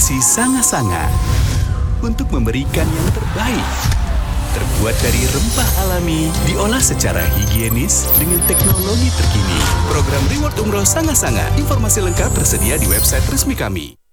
produksi Sanga-Sanga untuk memberikan yang terbaik. Terbuat dari rempah alami, diolah secara higienis dengan teknologi terkini. Program Reward Umroh Sanga-Sanga. Informasi lengkap tersedia di website resmi kami.